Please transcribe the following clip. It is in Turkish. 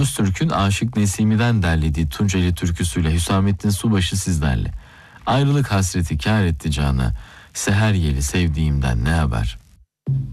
Öztürk'ün Aşık Nesimi'den derlediği Tunceli türküsüyle Hüsamettin Subaşı sizlerle. Ayrılık hasreti kâr etti cana, seher yeli sevdiğimden ne haber?